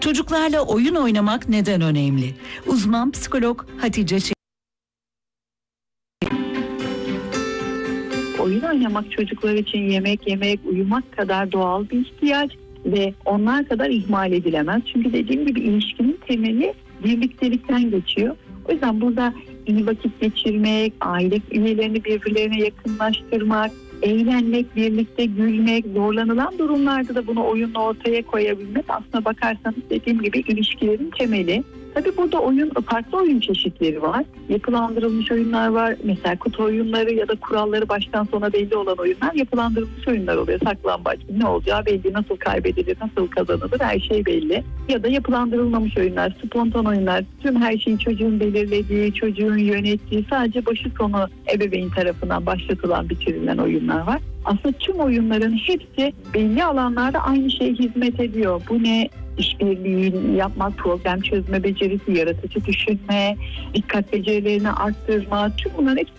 Çocuklarla oyun oynamak neden önemli? Uzman psikolog Hatice Oyun oynamak çocuklar için yemek yemek, uyumak kadar doğal bir ihtiyaç ve onlar kadar ihmal edilemez. Çünkü dediğim gibi ilişkinin temeli birliktelikten geçiyor. O yüzden burada iyi vakit geçirmek, aile üyelerini birbirlerine yakınlaştırmak, eğlenmek, birlikte gülmek, zorlanılan durumlarda da bunu oyunla ortaya koyabilmek aslına bakarsanız dediğim gibi ilişkilerin temeli. Tabii burada farklı oyun çeşitleri var. Yapılandırılmış oyunlar var. Mesela kutu oyunları ya da kuralları baştan sona belli olan oyunlar yapılandırılmış oyunlar oluyor. Saklambaç, ne olacağı belli, nasıl kaybedilir, nasıl kazanılır her şey belli. Ya da yapılandırılmamış oyunlar, spontan oyunlar, tüm her şeyi çocuğun belirlediği, çocuğun yönettiği, sadece başı sonu ebeveyn tarafından başlatılan, bitirilen oyunlar var. Aslında tüm oyunların hepsi belli alanlarda aynı şeye hizmet ediyor. Bu ne? İşbirliği yapmak, problem çözme becerisi, yaratıcı düşünme, dikkat becerilerini arttırma, tüm bunların hepsi